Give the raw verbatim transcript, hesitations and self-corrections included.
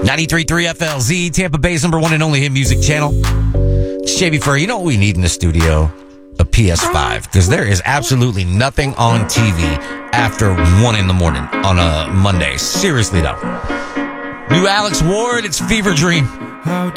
ninety-three point three F L Z, Tampa Bay's number one and only hit music channel. It's J B Furry. You know what we need in the studio? A P S five. Because there is absolutely nothing on T V after one in the morning on a Monday. Seriously, though. New Alex Ward, it's Fever Dream.